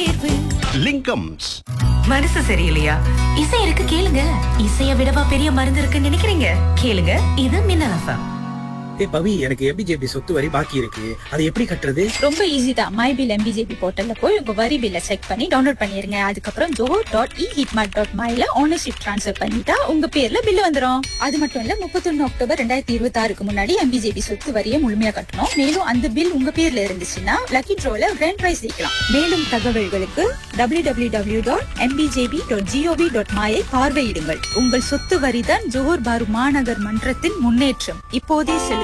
தேர்வு லிங்கம்ஸ். மனசு சரியில்லையா? இசை இருக்கு, கேளுங்க. இசைய விடவா பெரிய மருந்து இருக்குன்னு நினைக்கிறீங்க? கேளுங்க, இது மின்னல் எஃப்எம். பவி, எனக்கு எம்பிஜேபி சொத்து வரி பாக்கி இருக்கு, அது எப்படி கட்டுறது? ரொம்ப ஈஸி தான். மை பில் எம்பிஜேபி போர்ட்டல்ல போய் உங்க வரி பில்ல செக் பண்ணி டவுன்லோட் பண்ணிருங்க. அதுக்கப்புறம் johor.e-hitmart.my ஓனர்ஷிப் ட்ரான்ஸ்ஃபர் பண்ணிட்டா உங்க பேர்ல பில் வந்துரும். அது மட்டும் இல்ல, 31 அக்டோபர் 2026க்கு முன்னாடி எம்பிஜேபி சொத்து வரியை முழுமையா கட்டணும். மேலும் அந்த பில் உங்க பேர்ல இருந்துச்சுன்னா லக்கி ட்ரோல கிராண்ட் பிரைஸ் ஜெயிக்கலாம். மேலும் தகவல்களுக்கு www.mbjb.gov.my பார்வையிடுங்கள். உங்கள் சொத்து வரி தான் ஜோஹர் பாரு மாநகர் மன்றத்தின் முன்னேற்றம். இப்போதே செலுத்த